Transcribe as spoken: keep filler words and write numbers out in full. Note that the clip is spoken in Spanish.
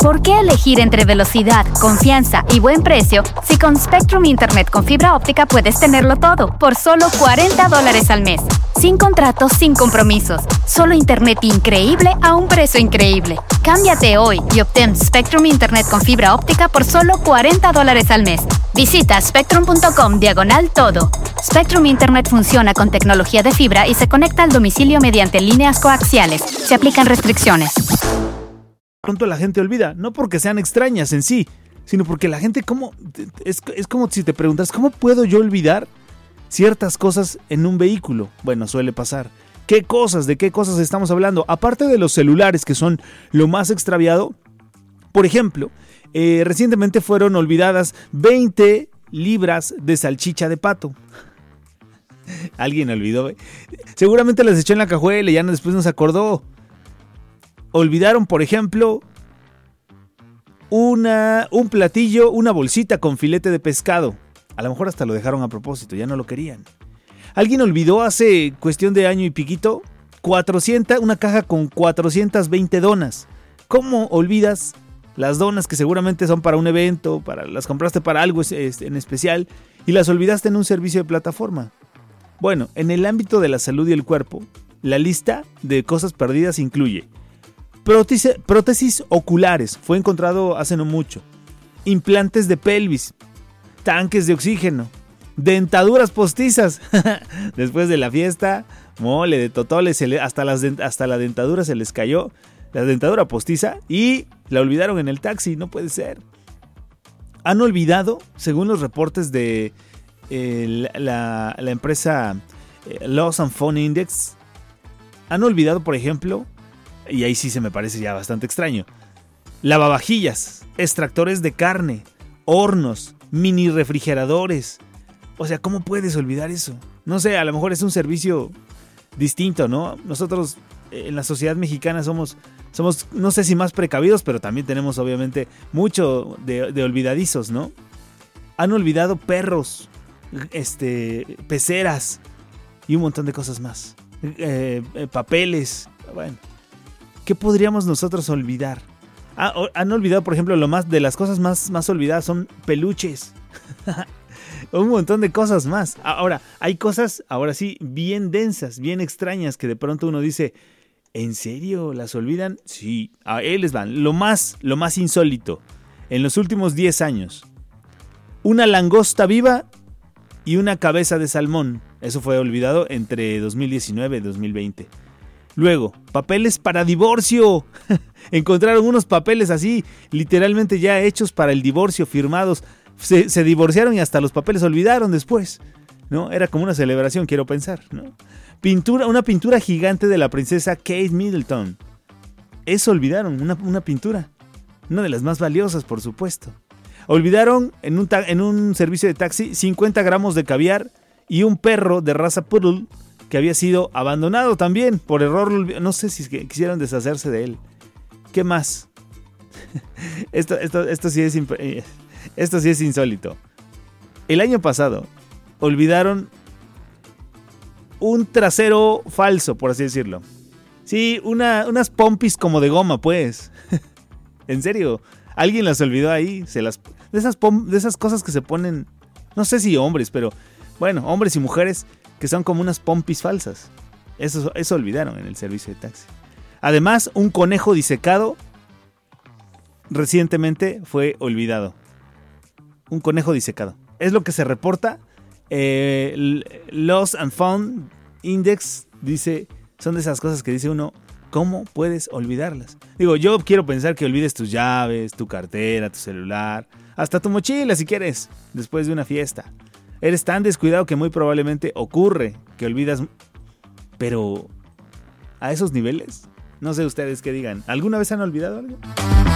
¿Por qué elegir entre velocidad, confianza y buen precio si con Spectrum Internet con fibra óptica puedes tenerlo todo por solo cuarenta dólares al mes? Sin contratos, sin compromisos. Solo internet increíble a un precio increíble. Cámbiate hoy y obtén Spectrum Internet con fibra óptica por solo cuarenta dólares al mes. Visita spectrum.com diagonal todo. Spectrum Internet funciona con tecnología de fibra y se conecta al domicilio mediante líneas coaxiales. Se aplican restricciones. Pronto la gente olvida, no porque sean extrañas en sí, sino porque la gente como es, es como si te preguntas, ¿cómo puedo yo olvidar ciertas cosas en un vehículo? Bueno, suele pasar. ¿Qué cosas? ¿De qué cosas estamos hablando? Aparte de los celulares, que son lo más extraviado, por ejemplo, eh, recientemente fueron olvidadas veinte libras de salchicha de pato. Alguien olvidó, ¿eh? Seguramente las echó en la cajuela y ya después no se acordó. Olvidaron, por ejemplo, una, un platillo, una bolsita con filete de pescado. A lo mejor hasta lo dejaron a propósito, ya no lo querían. Alguien olvidó hace cuestión de año y piquito cuatrocientas, una caja con cuatrocientas veinte donas. ¿Cómo olvidas las donas que seguramente son para un evento, para, las compraste para algo en especial y las olvidaste en un servicio de plataforma? Bueno, en el ámbito de la salud y el cuerpo, la lista de cosas perdidas incluye prótesis, prótesis oculares, fue encontrado hace no mucho, implantes de pelvis, tanques de oxígeno, dentaduras postizas. Después de la fiesta, mole de totoles, se le, hasta, las, hasta la dentadura se les cayó, la dentadura postiza, y la olvidaron en el taxi. No puede ser. Han olvidado, según los reportes de eh, la, la empresa eh, Loss and Found Index, han olvidado, por ejemplo, y ahí sí se me parece ya bastante extraño, lavavajillas, extractores de carne, hornos, mini refrigeradores. O sea, ¿cómo puedes olvidar eso? No sé, a lo mejor es un servicio distinto, ¿no? Nosotros en la sociedad mexicana somos, somos no sé si más precavidos, pero también tenemos obviamente mucho de, de olvidadizos, ¿no? Han olvidado perros, este, peceras y un montón de cosas más. Eh, eh, papeles, bueno. ¿Qué podríamos nosotros olvidar? Ah, han olvidado, por ejemplo, lo más de las cosas más, más olvidadas son peluches. Un montón de cosas más. Ahora, hay cosas, ahora sí, bien densas, bien extrañas, que de pronto uno dice, ¿en serio las olvidan? Sí, a él les van. Lo más, lo más insólito, en los últimos diez años, una langosta viva y una cabeza de salmón. Eso fue olvidado entre dos mil diecinueve y dos mil veinte. Luego, papeles para divorcio. Encontraron unos papeles así, literalmente ya hechos para el divorcio, firmados. Se, se divorciaron y hasta los papeles olvidaron después, ¿no? Era como una celebración, quiero pensar, ¿no? Pintura, una pintura gigante de la princesa Kate Middleton. Eso olvidaron, una, una pintura. Una de las más valiosas, por supuesto. Olvidaron en un, ta- en un servicio de taxi cincuenta gramos de caviar y un perro de raza poodle que había sido abandonado también por error. No sé si quisieron deshacerse de él. ¿Qué más? esto, esto, esto, sí es imp- esto sí es insólito. El año pasado olvidaron un trasero falso, por así decirlo. Sí, una, unas pompis como de goma, pues. En serio, alguien las olvidó ahí. Se las, de, esas pom, de esas cosas que se ponen, no sé si hombres, pero bueno, hombres y mujeres que son como unas pompis falsas. Eso, eso olvidaron en el servicio de taxi. Además, un conejo disecado recientemente fue olvidado. Un conejo disecado. Es lo que se reporta. Eh, Lost and Found Index dice, son de esas cosas que dice uno, ¿cómo puedes olvidarlas? Digo, yo quiero pensar que olvides tus llaves, tu cartera, tu celular, hasta tu mochila si quieres, después de una fiesta. Eres tan descuidado que muy probablemente ocurre que olvidas, pero a esos niveles, no sé ustedes qué digan. ¿Alguna vez han olvidado algo?